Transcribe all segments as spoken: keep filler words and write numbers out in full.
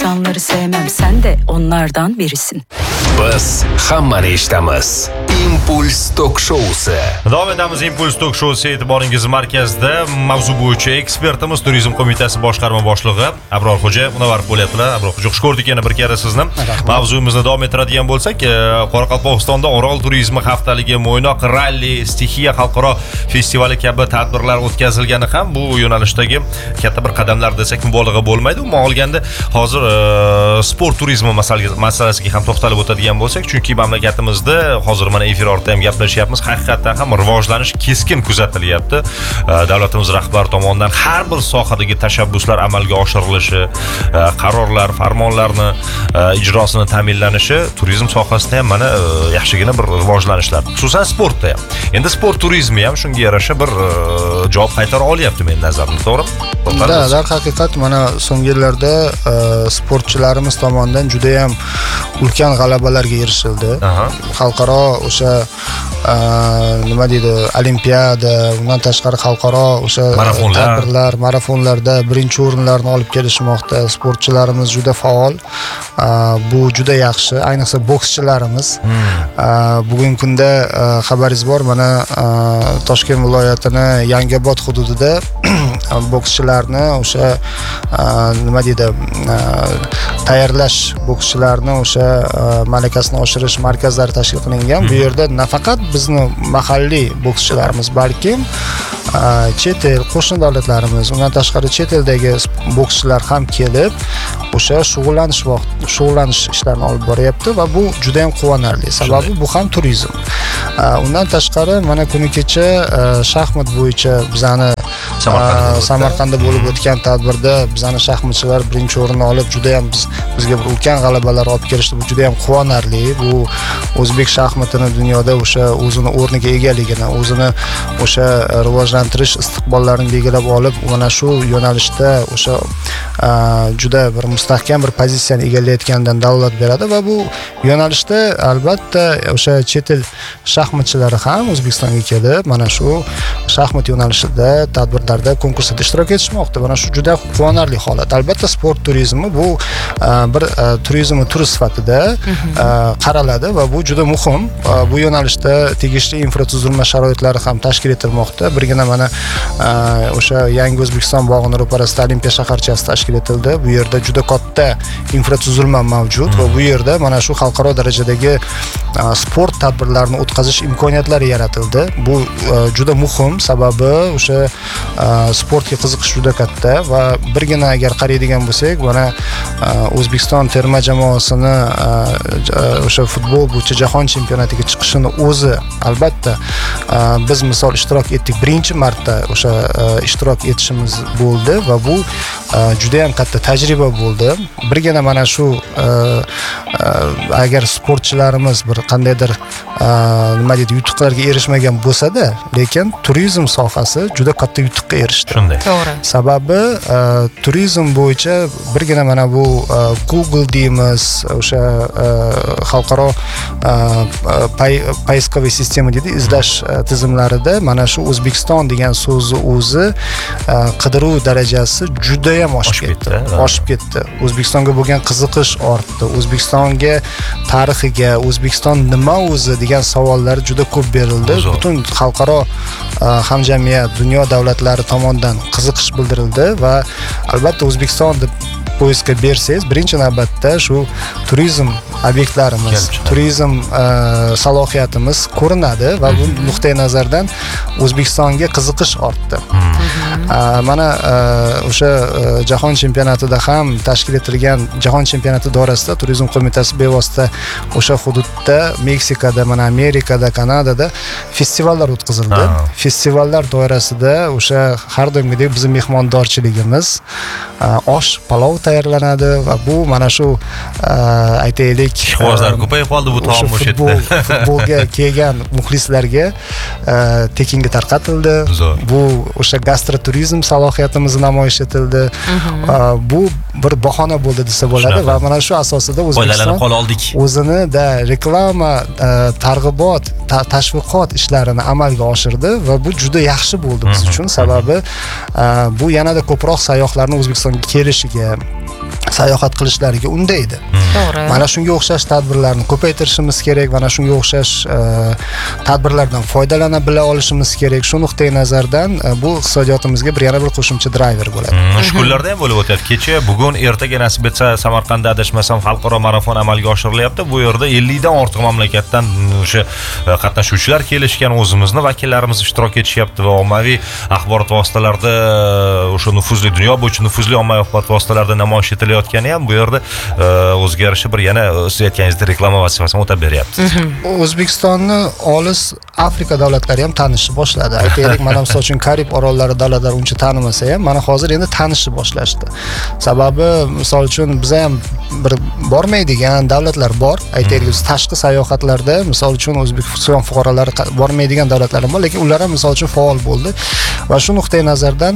insanları sevmem, sen de onlardan birisin. Biz hammani eshitamiz. Impuls Talk Show'si. Davom etamiz. Impuls Talk Show'si e'tiboringiz markazida. Mavzu bo'yicha ekspertimiz Turizm qo'mitasi boshqarma boshlig'i Abrorxo'ja Munavvar bo'lyaptilar. Abrorxo'ja, xush ko'rdik yana bir karra sizni. Mavzuyimizni davom ettiradigan bo'lsak, Qoraqalpog'istonda Orol turizmi haftaligi, Mo'ynoq ralli, Stixiya xalqaro festivali kabi tadbirlar o'tkazilgani ham bu yo'nalishdagi katta bir qadamlar desak mubolag'a bo'lmaydi. Umuman olganda hozir sport turizmi masalasiga ham to'xtalib o'tadigan bo'lsak, chunki mamlakatimizda hozir mana efir ortida ham gaplashyapmiz, haqiqatan ham rivojlanish keskin kuzatilyapti. Davlatimiz rahbari tomonidan har bir sohadagi tashabbuslar amalga oshirilishi, qarorlar, farmonlarni ijrosini ta'minlanishi turizm sohasida ham mana yaxshigina bir rivojlanishlar, xususan sportda ham. Endi sport turizmi ham shunga yarasha bir javob qaytara olyapti men nazarimda, to'g'rimi? Da, dar haqiqat mana so'nggi yillarda sportchilarimiz tomonidan juda ham ulkan g'alabalarga erishildi. Xalqaro o'sha nima deydi, olimpiada, undan tashqari xalqaro o'sha tadbirlar, marafonlarda birinchi o'rinlarni olib kelishmoqda. Sportchilarimiz juda faol. Bu juda yaxshi, ayniqsa bokschilarimiz. Bugungi kunda xabaringiz bor, mana Toshkent viloyatini Yangiobod hududida bokschilarni o'sha nima deydi, tayyorlash bokschilarni o'sha malakasini oshirish markazlari tashkil qilingan. Bu yerda nafaqat bizni mahalliy bokschilarimiz, balki chet el, qo'shni davlatlarimiz, undan tashqari chet eldagi bokschilar ham kelib o'sha shug'ullanish shug'ullanish ishlarini olib boryapti va bu juda ham quvonarli. Sababi bu ham turizm. Undan tashqari mana kuni kecha shaxmat bo'yicha bizani Samarqandda bo'lib o'tgan tadbirda bizani shaxmatchilar birinchi o'rinni olib juda ham biz, bizga bir ulkan g'alabalar olib kelishdi. Bu juda ham quvonarli. Bu o'zbek shaxmatini dunyoda o'sha o'zini o'rniga egaligini, o'zini o'sha rivojlantirish istiqbollarini belgilab olib, mana shu yo'nalishda o'sha juda bir mustahkam bir pozitsiyani egallayotganidan dalolat beradi va bu yo'nalishda albatta o'sha chet el shaxmatchilari ham O'zbekistonga kelib, mana shu shaxmat yo'nalishida tadbirlarda, konkurslarda ishtirok etishmoqda. Mana shu juda quvonarli holat. Albatta sport turizmi bu bir turizm turi sifatida qaraladi va bu juda muhim. Bu yo'nalishda tegishli infratuzilma sharoitlari ham tashkil etilmoqda. Birgina mana o'sha Yangi O'zbekiston bog'ining ro'parasida Olimpiya shaharchasi tashkil etildi. Bu yerda juda katta infratuzilma mavjud va bu yerda mana shu xalqaro darajadagi sport tadbirlarini o'tkazish imkoniyatlari yaratildi. Bu juda muhim, sababi o'sha sportga qiziqish juda katta va birgina agar qaraydigan bo'lsak, mana O'zbekiston terma jamoasini o'sha futbol bo'yicha jahon chempionatiga chiqishini o'zi albatta biz misol ishtirok etdik. Birinchi marta o'sha ishtirok etishimiz bo'ldi va bu juda ham katta tajriba bo'ldi. Birgina mana shu agar sportchilarimiz bir qandaydir nima deydi, yutuqlarga erishmagan bo'lsa-da, lekin turizm sohasi juda katta yutuqqa erishdi. To'g'ri. Sababi turizm bo'yicha birgina mana bu Google deymiz, o'sha xalqaro poiskoviy sistema deydi, izlash tizimlarida mana shu O'zbekiston degan so'zni o'zi qidiruv darajasi juda ham oshib ketdi. Oshib ketdi. O'zbekistonga bo'lgan qiziqish ortdi. O'zbekistonga tarixiga, O'zbekiston nima o'zi degan savollar juda ko'p berildi. Butun xalqaro hamjamiyat, dunyo davlatlari tomonidan qiziqish bildirildi va albatta O'zbekiston deb poyezdga bersangiz, birinchi navbatda shu turizm obyektlarimiz, turizm salohiyatimiz ko'rinadi va bu nuqtai nazardan O'zbekistonga qiziqish ortdi. Mana o'sha jahon chempionatida ham tashkil etilgan jahon chempionati doirasida turizm qo'mitasi bevosita o'sha hududda Meksikada, mana Amerikada, Kanadada festivallar o'tkazildi. Festivallar doirasida o'sha har doimgidek bizning mehmondorchiligimiz, osh, palov tayyorlanadi va bu mana shu aytaylik ishqibozlar ko'payib qoldi bu taom o'sha yerda. Futbolga kelgan muxlislarga tekinga tarqatildi. Bu o'sha gastroturizm salohiyatimizni namoyish etildi. Bu bir bahona bo'ldi desa bo'ladi va mana shu asosida O'zbekiston o'zini da reklama, targ'ibot, tashviqot ishlarini amalga oshirdi va bu juda yaxshi bo'ldi biz uchun. Sababi bu yanada ko'proq sayyohlarning O'zbekistonga kelishiga, sayohat qilishlariga undaydi. To'g'ri. Mana shunga o'xshash tadbirlarni ko'paytirishimiz kerak, mana shunga o'xshash tadbirlardan foydalana bila olishimiz kerak. Shu nuqtai nazardan bu iqtisodiyotimizga bir yana bir qo'shimcha driver bo'ladi. Shu kunlarda ham bo'lib o'tadi. Kecha, bugun, ertaga nasib etsa Samarqandda adashmasam xalqaro marafon amalga oshirilyapti. Bu yerda ellik dan ortiq mamlakatdan o'sha qatnashuvchilar kelishgan, o'zimizni vakillarimiz ishtirok etishyapti va ommaviy axborot vositalarida o'sha nufuzli dunyo bo'yicha nufuzli ommaviy axborot vositalarida namoyish etilayotgani ham bu yerda o'ziga yarasha bir yana siz aytganingizdek reklama vazifasini o'tab beryapti. O'zbekistonni olis Afrika davlatlari ham tanishni boshladi. Aytaylik, mana misol uchun Karib orollari davlatlari uncha tanimasa ham, mana hozir endi tanishni boshlashdi. Sababi misol uchun biz ham bir bormaydigan davlatlar bor. Aytaylik, tashqi sayohatlarda misol uchun O'zbekiston fuqarolari bormaydigan davlatlar bor, lekin ular ham misol uchun faol bo'ldi. Va shu nuqtai nazardan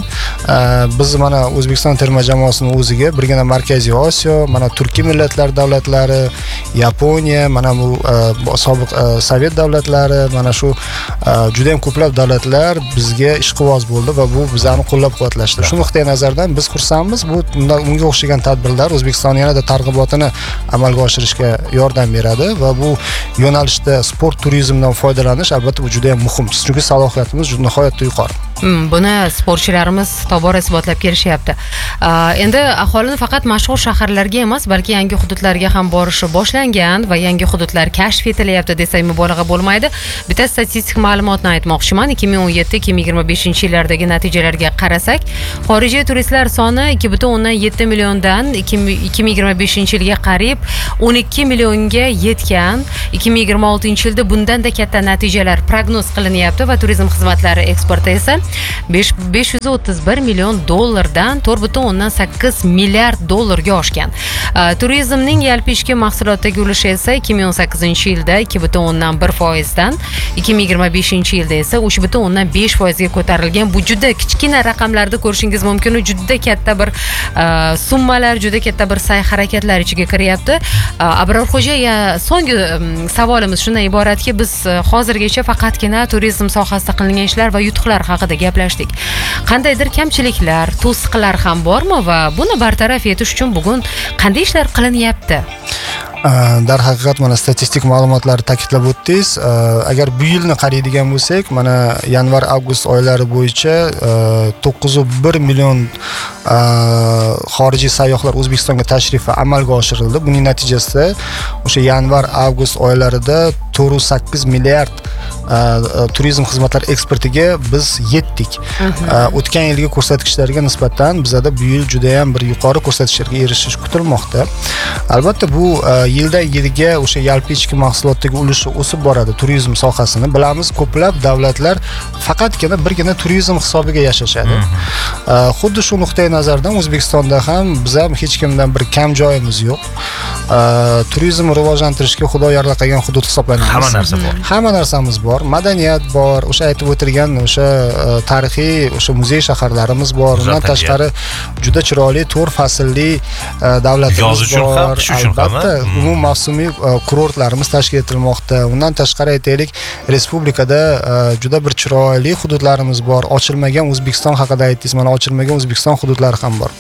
biz mana O'zbekiston terma jamoasining o'ziga birgina Markaziy Osiyo, mana Turkiy millatlar davlatlari, Yaponiya, mana bu sobiq Sovet davlatlari, mana shu juda ham ko'plab davlatlar bizga ishqiboz bo'ldi va bu bizani qo'llab-quvvatlashdi. Shu nuqtai nazardan biz xursandmiz. Bu unga o'xshagan tadbirlar O'zbekiston yanada targ'ibotini amalga oshirishga yordam beradi va bu yo'nalishda sport turizmdan foydalanish albatta bu juda ham muhim. Chunki salohiyatimiz juda nihoyatda yuqori. Buni sportchilarimiz tobora isbotlab kelishyapti. Endi aholini faqat mashhur shaharlarga emas, balki yangi hududlarga ham borishi boshlangan va yangi hududlar kashf etilyapti desak mubolag'a bo'lmaydi. Bitta statistik ma'lumotni aytmoqchiman. ikki ming o'n yetti ikki ming yigirma beshinchi yillardagi natijalarga qarasak, xorijiy turistlar soni ikki butun o'ndan yetti milliondan ikki ming yigirma beshinchi yilga qariyb o'n ikki millionga yetgan. ikki ming yigirma oltinchi yilda bundan-da katta natijalar prognoz qilinyapti va turizm xizmatlari eksporti esa besh yuz o'ttiz bir million dollardan to'rt butun o'ndan sakkiz milliard dollarga oshgan. Turizmning yalpi ichki mahsulotdagi ulushi esa ikki ming o'n sakkizinchi yilda ikki butun o'ndan bir foizdan ikki ming yigirma beshinchi yilda esa uch butun o'ndan besh foizga ko'tarilgan. Bu juda kichkina raqamlarda ko'rishingiz mumkin. Juda katta bir summalar, juda katta bir sa'y-harakatlar ichiga kiryapti. Abrorxo'ja, so'nggi savolimiz shundan iboratki, biz hozirgacha faqatgina turizm sohasida qilingan ishlar va yutuqlar haqida gaplashdik. Qandaydir kamchiliklar, to'siqlar ham bormi va buni bartaraf etish uchun bugun qanday ishlar qilinyapti? Darhaqiqat mana statistik ma'lumotlarni ta'kidlab o'tdingiz. Agar bu yilni qaraydigan bo'lsak, mana yanvar avgust oylari bo'yicha to'qqiz nuqta bir million xorijiy sayyohlar O'zbekistonga tashrifi amalga oshirildi. Buning natijasida o'sha yanvar avgust oylarida to'rt nuqta sakkiz milliard turizm xizmatlari eksportiga biz yetdik. O'tgan yilgi ko'rsatkichlarga nisbatan bizada bu yil juda ham bir yuqori ko'rsatkichlarga erishish kutilmoqda. Albatta bu yildan yilga o'sha yalpi ichki mahsulotdagi ulushi o'sib boradi turizm sohasini. Bilamiz, ko'plab davlatlar faqatgina birgina turizm hisobiga yashashadi. Xuddi shu nuqtai nazardan O'zbekistonda ham biz ham hech kimdan bir kam joyimiz yo'q. Turizm rivojlantirishga xudo yarlaqagan hudud hisoblanamiz. Hamma narsa bor. Hamma narsamiz bor. Madaniyat bor, o'sha aytib o'tirgan o'sha tarixiy o'sha muzey shaharlarimiz bor. Undan tashqari juda chiroyli to'rt faslli davlatimiz bor. Albatta, umum mavsumiy kurortlarimiz tashkil etilmoqda. Undan tashqari aytaylik, respublikada juda bir chiroyli hududlarimiz bor. Ochilmagan O'zbekiston haqida aytdingiz, mana ochilmagan O'zbekiston hududlari ham bor.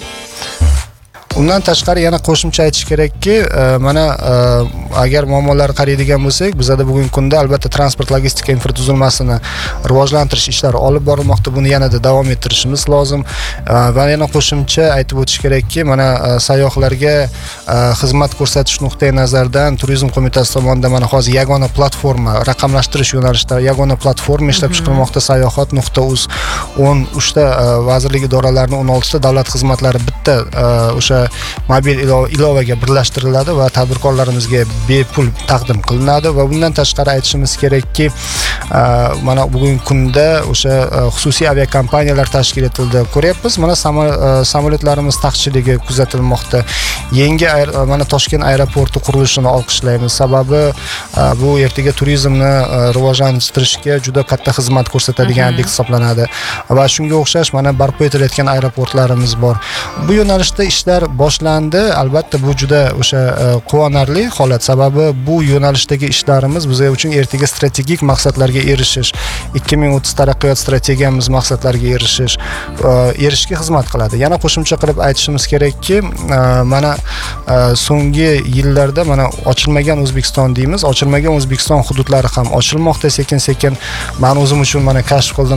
Undan tashqari yana qo'shimcha aytish kerakki, mana agar muammolarga qaraydigan bo'lsak, bizda bugungi kunda albatta transport logistika infratuzilmasini rivojlantirish ishlari olib borilmoqda. Buni yanada davom ettirishimiz lozim. Va yana qo'shimcha aytib o'tish kerakki, mana sayyohlarga xizmat ko'rsatish nuqtai nazaridan Turizm qo'mitasi tomonidan mana hozir yagona platforma, raqamlashtirish yo'nalishida yagona platforma ishlab chiqilmoqda. sayohat nuqta uz o'n uch ta vazirlik idoralarining o'n olti ta davlat xizmatlari bitta o'sha mobil ilovaga birlashtiriladi va tadbirkorlarimizga bepul taqdim qilinadi. Va bundan tashqari aytishimiz kerakki, mana bugungi kunda o'sha xususiy aviakompaniyalar tashkil etildi. Ko'ryapmiz, mana samolyotlarimiz taqchilligi kuzatilmoqda. Yangi mana Toshkent aeroporti qurilishini olqishlaymiz. Sababi bu ertaga turizmni rivojlantirishga juda katta xizmat ko'rsatadigan ob'ekt hisoblanadi. Va shunga o'xshash mana barpo etilayotgan aeroportlarimiz bor. Bu yo'nalishda ishlar boshlandi. Albatta bu juda o'sha quvonarli holat. sababi bu yo'nalishdagi ishlarimiz bizlar uchun ertaga strategik maqsadlarga erishish, ikki ming o'ttiz taraqqiyot strategiyamiz maqsadlariga erishish, erishishga xizmat qiladi. Yana qo'shimcha qilib aytishimiz kerakki, mana so'nggi yillarda mana ochilmagan O'zbekiston deymiz, ochilmagan O'zbekiston hududlari ham ochilmoqda sekin-sekin. Men o'zim uchun mana kashf qildim,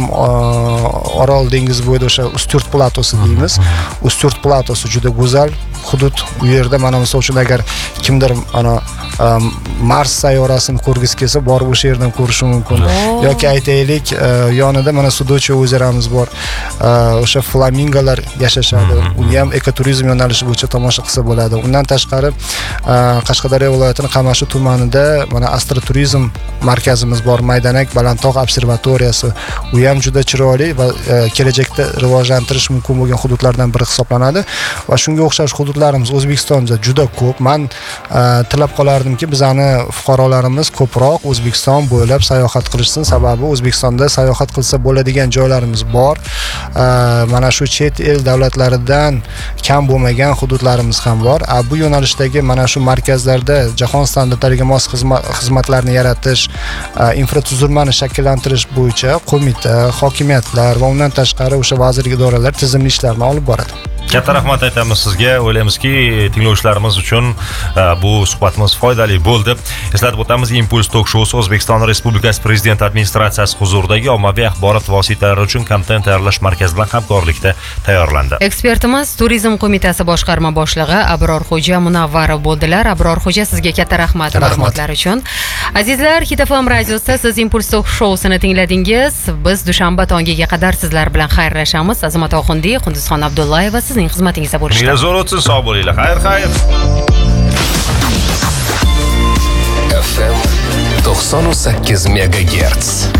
Orol dengizi bo'yida o'sha Ustyurt platosi deymiz. Ustyurt platosi juda go'zal hudud. Bu yerda mana misol uchun agar kimdir ana Mars sayyorasini ko'rgisi kelsa, borib o'sha yerdan ko'rishi mumkin. Yoki aytaylik, yonida mana Sudoche o'zaramiz bor. O'sha flamingolar yashashadi. Uni ham ekoturizm yo'nalishi bo'yicha tomosha qilsa bo'ladi. Undan tashqari Qashqadaryo viloyatining Qamashi tumanida mana astroturizm markazimiz bor, Maydanak Balandtog' observatoriyasi. U ham juda chiroyli va kelajakda rivojlantirish mumkin bo'lgan hududlardan biri hisoblanadi va shunga o'xshash hududlarimiz O'zbekistonda juda ko'p. Men tilab qolardimki, bizani fuqarolarimiz ko'proq O'zbekiston bo'ylab sayohat qilishsin, sababi O'zbekistonda sayohat qilsa bo'ladigan joylarimiz bor. Mana shu chet el davlatlaridan kam bo'lmagan hududlarimiz ham bor. Bu yo'nalishdagi mana shu markazlarda jahon standartlariga mos xizmatlarni yaratish, infratuzilmani shakllantirish bo'yicha qo'mita, hokimiyatlar va undan tashqari o'sha vazirlik idoralar tizimli ishlarni olib boradi. Katta rahmat aytamiz sizga. O'ylaymizki, tinglovchilarimiz uchun bu suhbatimiz foydali bo'ldi. Eslatib o'tamiz, Impuls Talk Showsi O'zbekiston Respublikasi Prezident administratsiyasi huzuridagi ommaviy axborot vositalari uchun kontent tayyorlash markazi bilan hamkorlikda tayyorlandi. Ekspertimiz Turizm qo'mitasi boshqarma boshlig'i Abror Xo'ja Munavvarov bo'ldilar. Abror Xo'ja, sizga katta rahmat ma'lumotlar uchun. Azizlar, Hit F M radiosida siz Impuls Talk Showsini tingladingiz. Biz dushanba tongiga qadar sizlar bilan xayrlashamiz. Azimat Oxundi, Qunduzxon Abdullayeva sizning xizmatingizda bo'lishdi. Minglar zo'r o'tsin, sog' bo'linglar. Xayr, xayr. F M to'qson sakkiz megagerts.